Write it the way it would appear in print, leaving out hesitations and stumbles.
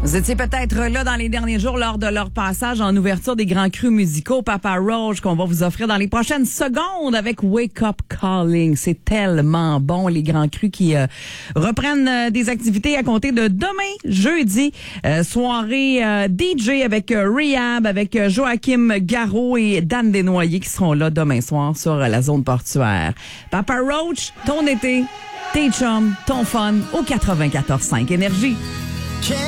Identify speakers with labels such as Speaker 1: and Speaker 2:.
Speaker 1: Vous étiez peut-être là dans les derniers jours lors de leur passage en ouverture des grands crus musicaux Papa Roach qu'on va vous offrir dans les prochaines secondes avec Wake Up Calling. C'est tellement bon, les grands crus qui reprennent des activités à compter de demain, jeudi. Soirée DJ avec Rehab, avec Joachim Garraud et Dan Desnoyers qui seront là demain soir sur la zone portuaire. Papa Roach, ton été, tes chums, ton fun au 94.5 Énergie.